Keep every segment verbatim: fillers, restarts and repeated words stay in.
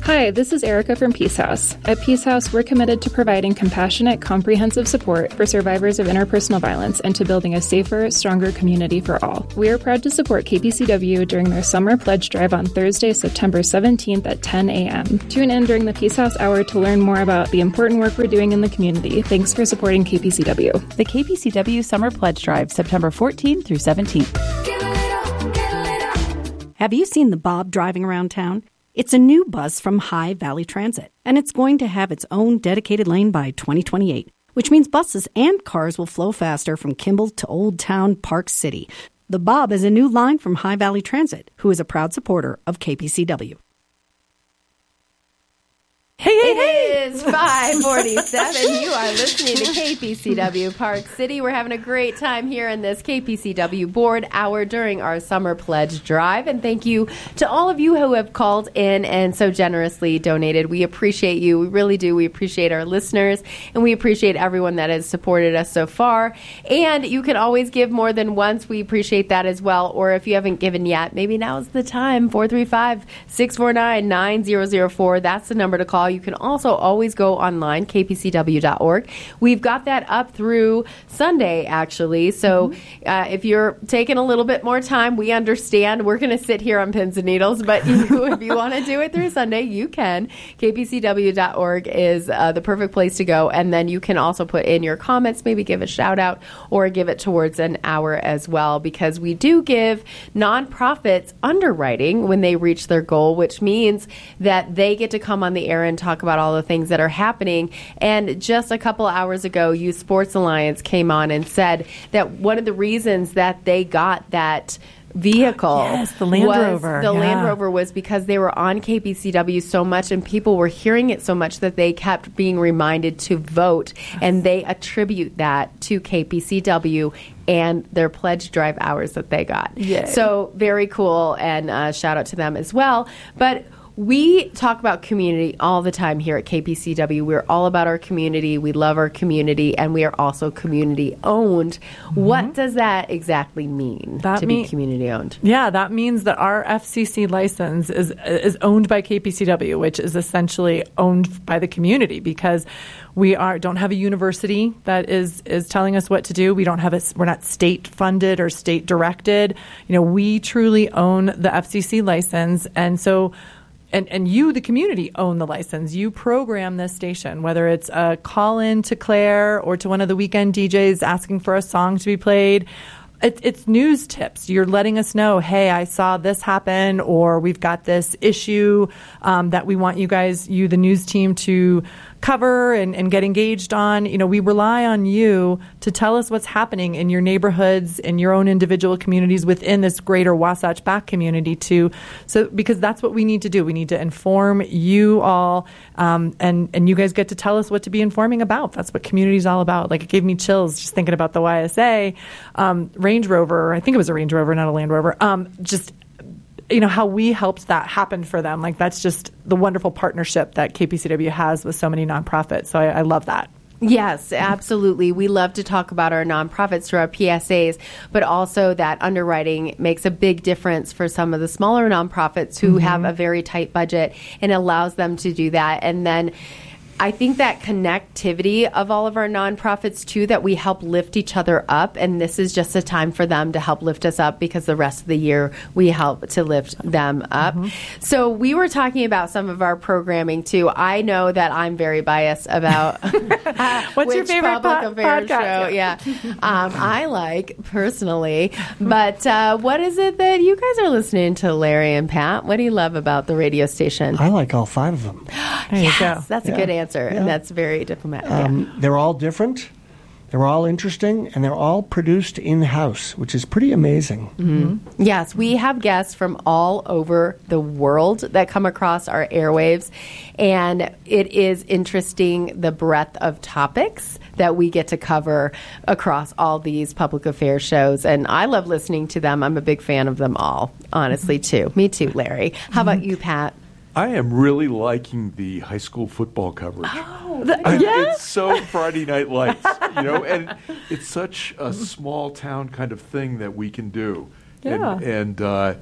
Hi, this is Erica from Peace House. At Peace House, we're committed to providing compassionate, comprehensive support for survivors of interpersonal violence and to building a safer, stronger community for all. We are proud to support K P C W during their Summer Pledge Drive on Thursday, September seventeenth at ten a.m. Tune in during the Peace House Hour to learn more about the important work we're doing in the community. Thanks for supporting K P C W. The K P C W Summer Pledge Drive, September fourteenth through seventeenth. Have you seen the Bob driving around town? It's a new bus from High Valley Transit, and it's going to have its own dedicated lane by twenty twenty-eight, which means buses and cars will flow faster from Kimball to Old Town Park City. The Bob is a new line from High Valley Transit, who is a proud supporter of K P C W. Hey, hey, hey! It is five forty-seven. You are listening to K P C W Park City. We're having a great time here in this K P C W board hour during our Summer Pledge Drive. And thank you to all of you who have called in and so generously donated. We appreciate you. We really do. We appreciate our listeners, and we appreciate everyone that has supported us so far. And you can always give more than once. We appreciate that as well. Or if you haven't given yet, maybe now's the time. four three five, six four nine, nine zero zero four. That's the number to call. You can also always go online, k p c w dot org. We've got that up through Sunday, actually. So mm-hmm. uh, if you're taking a little bit more time, we understand. We're going to sit here on pins and needles, but you, if you want to do it through Sunday, you can. k p c w dot org is uh, the perfect place to go. And then you can also put in your comments, maybe give a shout out or give it towards an hour as well, because we do give nonprofits underwriting when they reach their goal, which means that they get to come on the air and talk about all the things that are happening. And just a couple hours ago, Youth Sports Alliance came on and said that one of the reasons that they got that vehicle yes, the Land was Rover. the yeah. Land Rover was because they were on K P C W so much and people were hearing it so much that they kept being reminded to vote, and they attribute that to K P C W and their pledge drive hours that they got. Yay. So very cool, and uh, shout out to them as well. But we talk about community all the time here at K P C W. We're all about our community. We love our community, and we are also community owned. Mm-hmm. What does that exactly mean that to mean, be community owned? Yeah, that means that our F C C license is is owned by K P C W, which is essentially owned by the community, because we are don't have a university that is is telling us what to do. We don't have a, we're not state funded or state directed. You know, we truly own the F C C license, and so. And, and you, the community, own the license. You program this station, whether it's a call in to Claire or to one of the weekend D Js asking for a song to be played. It, it's news tips. You're letting us know, hey, I saw this happen, or we've got this issue um, that we want you guys, you, the news team, to cover and, and get engaged on. You know, we rely on you to tell us what's happening in your neighborhoods, in your own individual communities within this greater Wasatch Back community too. So, because that's what we need to do. We need to inform you all, um, and, and you guys get to tell us what to be informing about. That's what community is all about. Like, it gave me chills just thinking about the Y S A, um, Range Rover, I think it was a Range Rover, not a Land Rover, um, just you know, how we helped that happen for them. Like, that's just the wonderful partnership that K P C W has with so many nonprofits. So I, I love that. Yes, absolutely. We love to talk about our nonprofits through our P S As, but also that underwriting makes a big difference for some of the smaller nonprofits who mm-hmm. have a very tight budget, and allows them to do that. And then I think that connectivity of all of our nonprofits, too, that we help lift each other up. And this is just a time for them to help lift us up, because the rest of the year we help to lift them up. Mm-hmm. So we were talking about some of our programming, too. I know that I'm very biased about what's which your favorite public po- affairs podcast? show. Yeah, um, I like personally. But uh, what is it that you guys are listening to, Larry and Pat? What do you love about the radio station? I like all five of them. There yes, you go. That's yeah. a good answer. Yeah. And that's very diplomatic. Um, yeah. They're all different. They're all interesting, and they're all produced in-house, which is pretty amazing. Mm-hmm. Yes, we have guests from all over the world that come across our airwaves, and it is interesting the breadth of topics that we get to cover across all these public affairs shows, and I love listening to them. I'm a big fan of them all, honestly, too. Me too, Larry. How about you, Pat? I am really liking the high school football coverage. Oh, I, yeah? It's so Friday Night Lights, you know, and it's such a small town kind of thing that we can do. Yeah. And, and uh,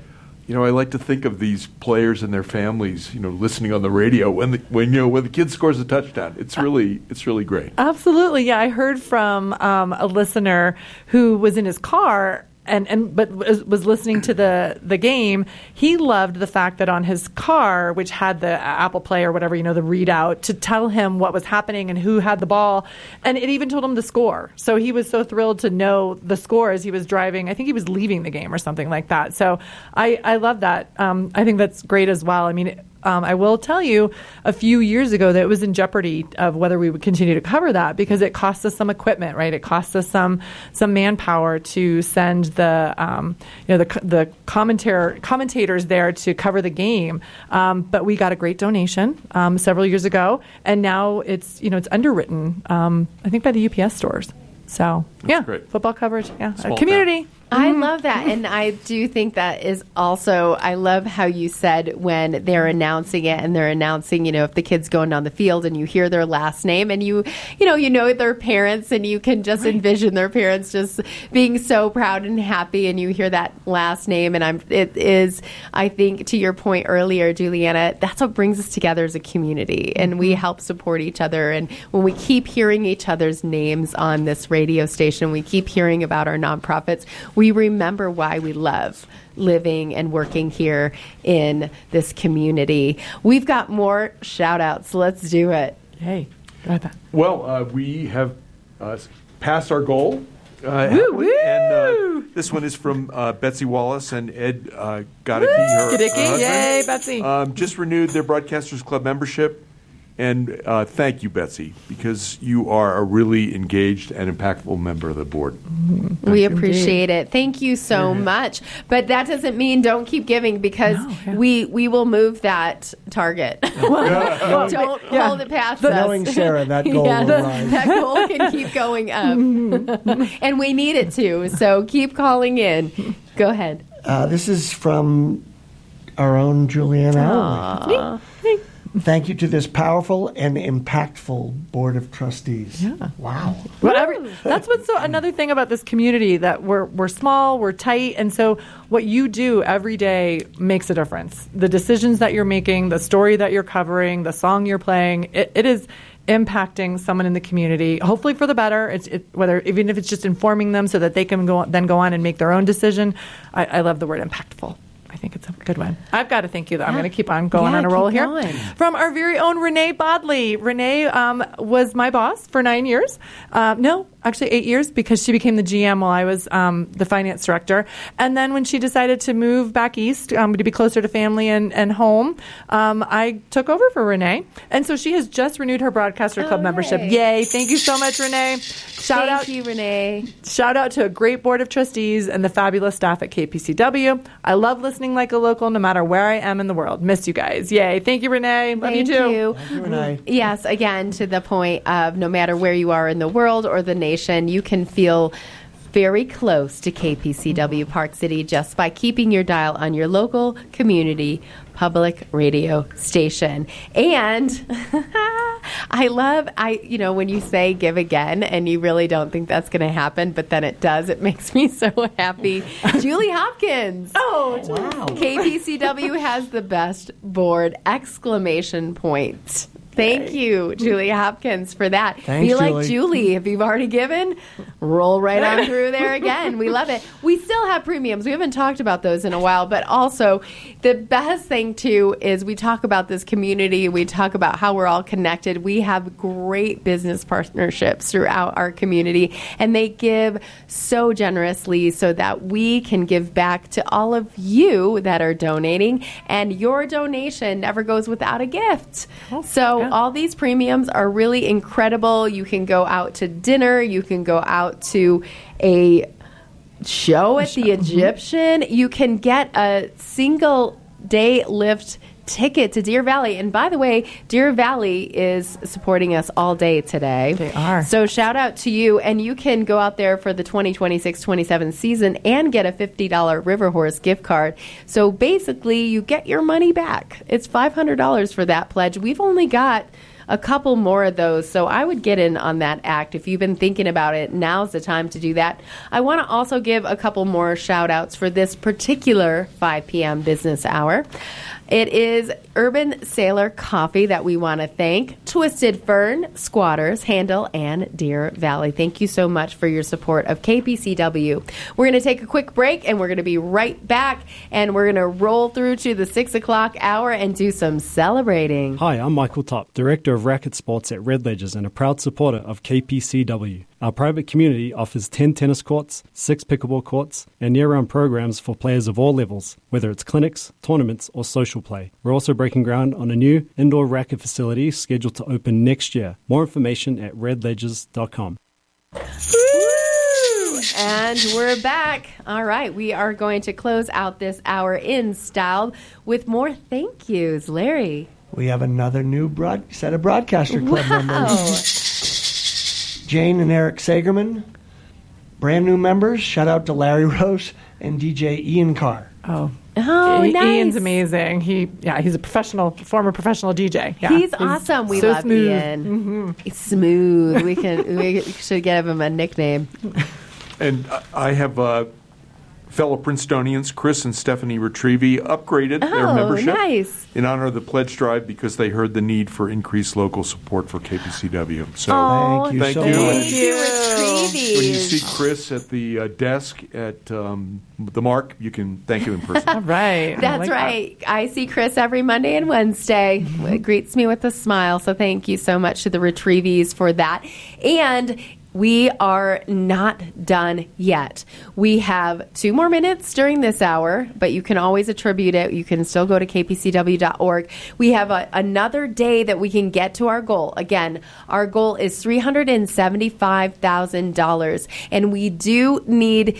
you know, I like to think of these players and their families, you know, listening on the radio when the, when you know when the kid scores a touchdown. It's really it's really great. Absolutely, yeah. I heard from um, a listener who was in his car. And, and but was, was listening to the, the game. He loved the fact that on his car, which had the Apple Play or whatever, you know, the readout to tell him what was happening and who had the ball. And it even told him the score. So he was so thrilled to know the score as he was driving. I think he was leaving the game or something like that. So I, I love that. Um, I think that's great as well. I mean, it, Um, I will tell you a few years ago that it was in jeopardy of whether we would continue to cover that because it cost us some equipment, right? It cost us some some manpower to send the um, you know the the commentator commentators there to cover the game. Um, but we got a great donation um, several years ago, and now it's you know it's underwritten. Um, I think by the U P S stores. So That's yeah, great. Football coverage, yeah, Small community. I love that. And I do think that is also, I love how you said when they're announcing it and they're announcing, you know, if the kid's going down the field and you hear their last name and you, you know, you know their parents and you can just right. envision their parents just being so proud and happy and you hear that last name. And I'm, it is, I think to your point earlier, Juliana, that's what brings us together as a community and we help support each other. And when we keep hearing each other's names on this radio station, we keep hearing about our nonprofits, we remember why we love living and working here in this community. We've got more shout outs. Let's do it. Hey, go ahead, Pat. Well, uh, we have uh, passed our goal. Uh, woo, woo. And uh, this one is from uh, Betsy Wallace and Ed uh, Godicke, her husband. Yay, Betsy. Um, just renewed their Broadcasters Club membership. And uh, thank you, Betsy, because you are a really engaged and impactful member of the board. Mm-hmm. We appreciate it. Thank you so mm-hmm. much. But that doesn't mean don't keep giving because no, yeah. we, we will move that target. Well, don't yeah. hold it past us. Knowing Sarah, that goal yeah, will the, rise. That goal can keep going up. And we need it to. So keep calling in. Go ahead. Uh, this is from our own Juliana Alley. Thank you to this powerful and impactful Board of Trustees. Yeah. Wow. Whatever. That's what's so another thing about this community that we're we're small, we're tight, and so what you do every day makes a difference. The decisions that you're making, the story that you're covering, the song you're playing, it, it is impacting someone in the community, hopefully for the better. It's it, whether even if it's just informing them so that they can go then go on and make their own decision. I, I love the word impactful. I think it's a good one. I've got to thank you, though. I'm going to keep on going yeah, on a roll here. Going. From our very own Renee Bodley. Renee um, was my boss for nine years. Uh, no, actually eight years because she became the G M while I was um, the finance director. And then when she decided to move back east um, to be closer to family and, and home, um, I took over for Renee. And so she has just renewed her Broadcaster Club oh, membership. Yay. Yay. Thank you so much, Renee. Shout Thank out, you, Renee. Shout out to a great board of trustees and the fabulous staff at K P C W. I love listening like a local no matter where I am in the world. Miss you guys. Yay. Thank you, Renee. Love Thank you too. You. Thank you, Renee. Yes, again, to the point of no matter where you are in the world or the nation, you can feel very close to K P C W Park City just by keeping your dial on your local community public radio station. And I love, I you know, when you say give again and you really don't think that's going to happen, but then it does, it makes me so happy. Julie Hopkins. Oh, wow. K P C W has the best board, exclamation point. Thank you, Julie Hopkins, for that. Thanks, Be like Julie. Julie. If you've already given, roll right on through there again. We love it. We still have premiums. We haven't talked about those in a while, but also the best thing, too, is we talk about this community. We talk about how we're all connected. We have great business partnerships throughout our community, and they give so generously so that we can give back to all of you that are donating, and your donation never goes without a gift. Oh, so yeah. all these premiums are really incredible. You can go out to dinner. You can go out to a show at the Egyptian. You can get a single day lift ticket to Deer Valley. And by the way, Deer Valley is supporting us all day today. They are. So shout out to you. And you can go out there for the twenty twenty-six twenty-seven season and get a fifty dollars River Horse gift card. So basically, you get your money back. It's five hundred dollars for that pledge. We've only got a couple more of those. So I would get in on that act. If you've been thinking about it, now's the time to do that. I want to also give a couple more shout outs for this particular five p.m. business hour. It is Urban Sailor Coffee that we want to thank, Twisted Fern, Squatters, Handle, and Deer Valley. Thank you so much for your support of K P C W. We're going to take a quick break, and we're going to be right back, and we're going to roll through to the six o'clock hour and do some celebrating. Hi, I'm Michael Top, Director of Racket Sports at Red Ledgers and a proud supporter of K P C W. Our private community offers ten tennis courts, six pickleball courts, and year-round programs for players of all levels, whether it's clinics, tournaments, or social play. We're also breaking ground on a new indoor racket facility scheduled to open next year. More information at red ledgers dot com. And we're back. All right, we are going to close out this hour in style with more thank yous. Larry. We have another new broad, set of Broadcaster Club wow. members. Jane and Eric Sagerman, brand new members. Shout out to Larry Rose and D J Ian Carr. Oh, oh, I- nice. Ian's amazing. He, yeah, he's a professional, former professional D J. Yeah, he's, he's awesome. We so love smooth. Ian. Mm-hmm. He's smooth. We can we should give him a nickname. And I have uh, fellow Princetonians, Chris and Stephanie Retrieve, upgraded their Oh, membership nice. in honor of the pledge drive because they heard the need for increased local support for K P C W. So Oh, Thank you thank so you. much. Thank you, Retrievies. when you see Chris at the uh, desk at um, the Mark, you can thank him in person. All right. I That's like that. right. I see Chris every Monday and Wednesday. It greets me with a smile. So thank you so much to the Retrievies for that. And we are not done yet. We have two more minutes during this hour, but you can always attribute it. You can still go to k p c w dot org. We have a, another day that we can get to our goal. Again, our goal is three hundred seventy-five thousand dollars, and we do need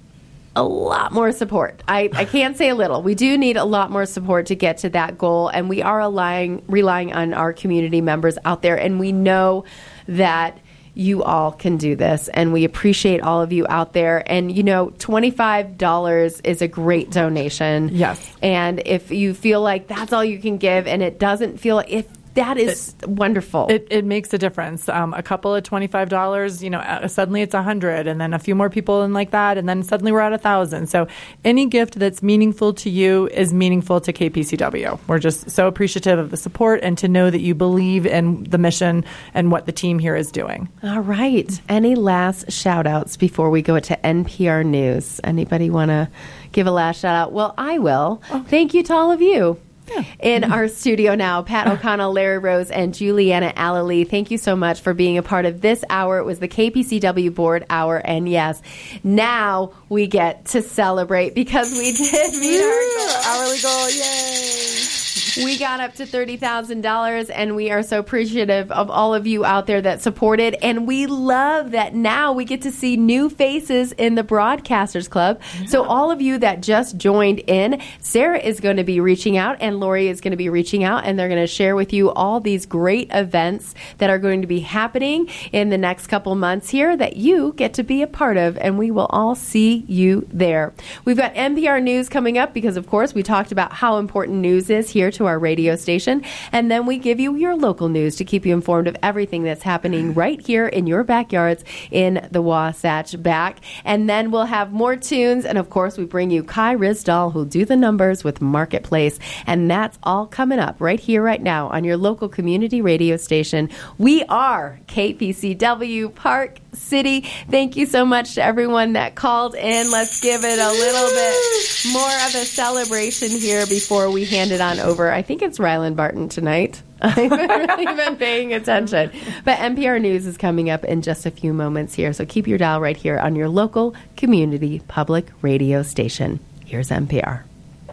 a lot more support. I, I can't say a little. We do need a lot more support to get to that goal, and we are relying, relying on our community members out there, and we know that you all can do this, and we appreciate all of you out there. And, you know, twenty-five dollars is a great donation. Yes. And if you feel like that's all you can give and it doesn't feel like, if that is it, wonderful. It, it makes a difference. Um, a couple of twenty-five dollars, you know, uh, suddenly it's one hundred, and then a few more people in like that, and then suddenly we're at one thousand. So any gift that's meaningful to you is meaningful to K P C W. We're just so appreciative of the support and to know that you believe in the mission and what the team here is doing. All right. Any last shout outs before we go to N P R News? Anybody want to give a last shout out? Well, I will. Oh. Thank you to all of you. Yeah. In our studio now, Pat O'Connell, Larry Rose, and Juliana Allalee. Thank you so much for being a part of this hour. It was the K P C W Board Hour, and yes, now we get to celebrate because we did meet our goal. Hourly goal. Yay! We got up to thirty thousand dollars, and we are so appreciative of all of you out there that supported, and we love that now we get to see new faces in the Broadcasters Club. Yeah. So all of you that just joined in, Sarah is going to be reaching out, and Lori is going to be reaching out, and they're going to share with you all these great events that are going to be happening in the next couple months here that you get to be a part of, and we will all see you there. We've got N P R News coming up because, of course, we talked about how important news is here to our radio station, and then we give you your local news to keep you informed of everything that's happening right here in your backyards in the Wasatch Back. And then we'll have more tunes, and of course we bring you Kai Rizdal, who'll do the numbers with Marketplace, and that's all coming up right here, right now on your local community radio station. We are K P C W Park City. Thank you so much to everyone that called in. Let's give it a little bit more of a celebration here before we hand it on over. I think it's Ryland Barton tonight. I haven't really been paying attention. But N P R News is coming up in just a few moments here. So keep your dial right here on your local community public radio station. Here's N P R.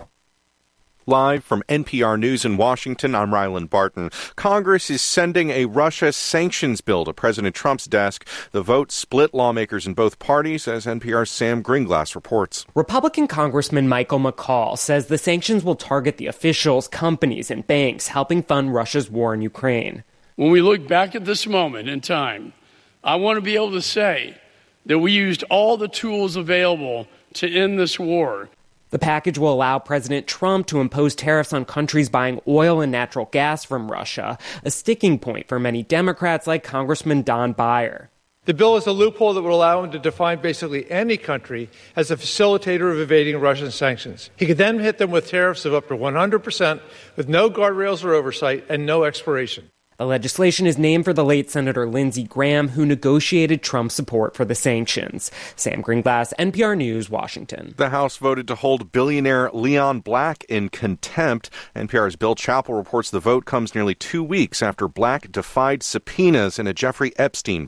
Live from N P R News in Washington, I'm Ryland Barton. Congress is sending a Russia sanctions bill to President Trump's desk. The vote split lawmakers in both parties, as N P R's Sam Greenglass reports. Republican Congressman Michael McCaul says the sanctions will target the officials, companies, and banks helping fund Russia's war in Ukraine. When we look back at this moment in time, I want to be able to say that we used all the tools available to end this war. The package will allow President Trump to impose tariffs on countries buying oil and natural gas from Russia, a sticking point for many Democrats like Congressman Don Beyer. The bill is a loophole that would allow him to define basically any country as a facilitator of evading Russian sanctions. He could then hit them with tariffs of up to one hundred percent with no guardrails or oversight and no expiration. The legislation is named for the late Senator Lindsey Graham, who negotiated Trump's support for the sanctions. Sam Greenglass, N P R News, Washington. The House voted to hold billionaire Leon Black in contempt. N P R's Bill Chappell reports the vote comes nearly two weeks after Black defied subpoenas in a Jeffrey Epstein